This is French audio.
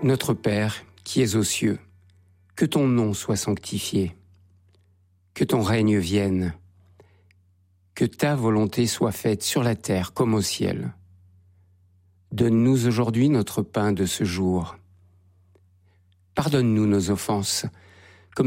Notre Père, qui es aux cieux, que ton nom soit sanctifié, que ton règne vienne, que ta volonté soit faite sur la terre comme au ciel. Donne-nous aujourd'hui notre pain de ce jour. Pardonne-nous nos offenses,